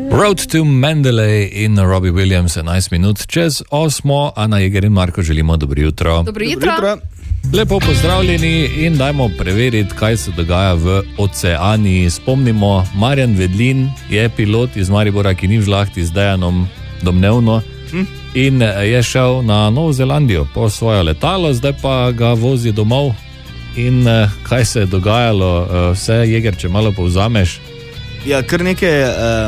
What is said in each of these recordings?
Road to Mandalay in Robbie Williams, 11 minut čez 8. Ana Jeger in Marko želimo dobro jutro. Dobro jutro. Lepo pozdravljeni in dajmo preveriti, kaj se dogaja v Oceaniji. Spomnimo, Marjan Vedlin je pilot iz Maribora, ki ni v žlahti z Dejanom domnevno in je šel na Novo Zelandijo po svoje letalo, zdaj pa ga vozi domov. In kaj se je dogajalo, vse Jeger, če malo povzameš? Ja, kar nekaj,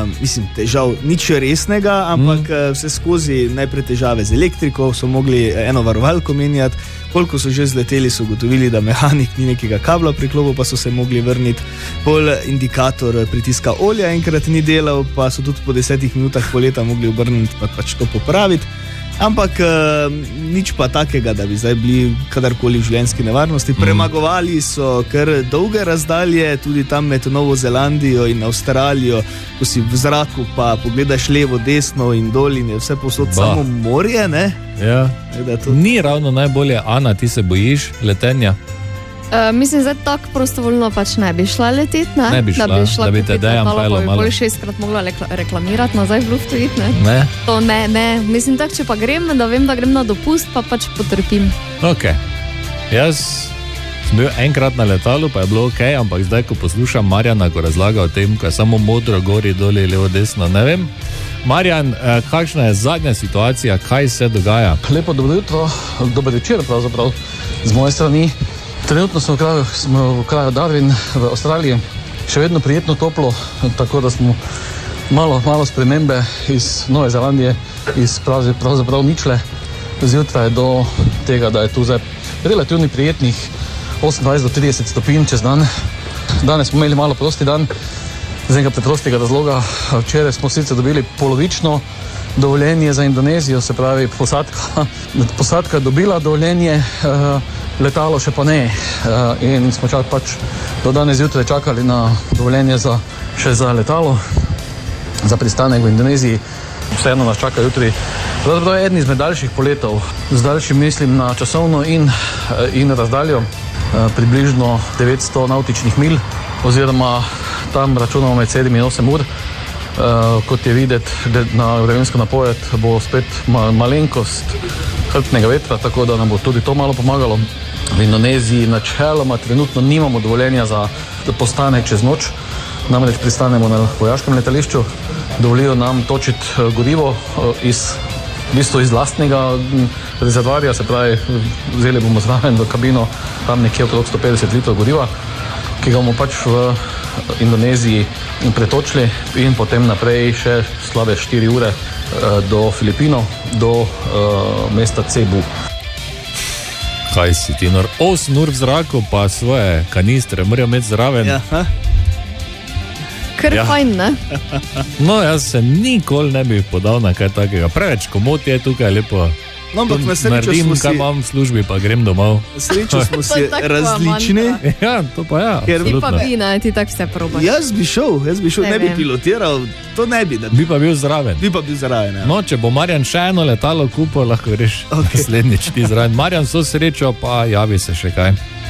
težav, nič resnega, ampak vse skozi najprej težave z elektriko, so mogli eno varovalko menjati, koliko so že zleteli, so ugotovili, da mehanik ni nekega kabla priklopil, pa so se mogli vrniti, pol indikator pritiska olja enkrat ni delal, pa so tudi po 10 minutah poleta mogli obrniti pa pač to popraviti. Ampak nič pa takega, da bi zdaj bili kadarkoli v življenjski nevarnosti. Premagovali so kar dolge razdalje, tudi tam med Novo Zelandijo in Avstralijo, ko si v zraku pa pogledaš levo, desno in dol in je vse povsod samo morje, ne? Ja. Ni ravno najbolje, Ana, ti se bojiš letenja? Mislim, zdaj tako prostovoljno pač ne bi šla leteti, ne? Ne bi šla, da bi te Dejan pelo malo. Bolj 6-krat mogla reklamirati nazaj v luftu iti, ne? Ne? To ne. Mislim tako, če pa grem, da vem, da grem na dopust, pa pač potrpim. Ok. Jaz sem bil enkrat na letalu, pa je bilo ok, ampak zdaj, ko poslušam Marjana, ko razlaga o tem, ko je samo modro, gori, doli, levo, desno, ne vem. Marjan, kakšna je zadnja situacija, kaj se dogaja? Lepo dobro jutro, dober večer pravzaprav z moje strani. Trenutno smo v kraju Darwin v Avstraliji, še vedno prijetno toplo, tako da smo malo spremembe iz Nove Zelandije, iz pravzaprav ničle zjutraj do tega, da je tu zdaj relativno prijetnih 28 do 30 stopinj čez dan. Danes smo imeli malo prosti dan, z enega preprostega razloga. Včeraj smo sicer dobili polovično dovoljenje za Indonezijo, se pravi posadka je dobila dovoljenje, letalo še pa ne, in smo pač do danes zjutraj čakali na dovoljenje še za letalo, za pristanek v Indoneziji. Vseeno nas čaka jutri. Pravzaprav je eden izmed daljših poletov, z daljšim mislim na časovno in razdaljo, približno 900 nautičnih mil, oziroma tam računamo med 7 in 8 ur. Kot je videti na vremensko napoved, bo spet malenkost hrbtnega vetra, tako da nam bo tudi to malo pomagalo. V Indoneziji načeloma trenutno nimamo dovoljenja za postanek čez noč, namreč pristanemo na vojaškem letališču, dovolijo nam točiti gorivo iz lastnega rezervoarja, se pravi, vzeli bomo zraven v kabino tam nekje okrog 150 litrov goriva, ki ga bomo pač v Indoneziji pretočili in potem naprej še slabe 4 ure do Filipinov, do mesta Cebu. Kaj si ti nor? 8 ur v zraku, pa svoje kanistre morajo imeti zraven. Kar fajn, ne? No, jaz se nikoli ne bi podal na kaj takega. Preveč komot je tukaj, lepo. No, ampak na srečo naredim, smo si... kaj imam v službi, pa grem domov. Srečo smo si različni. Ja, to pa ja. Ti pa bi, ne, ti tak vse probaš. Jaz bi šel, ne bi pilotiral, to ne bi. Bi pa bil zraven. Ja. No, če bo Marjan še eno letalo kupil, lahko greš naslednjič ti zraven. Marjan, so srečo, pa javi se še kaj.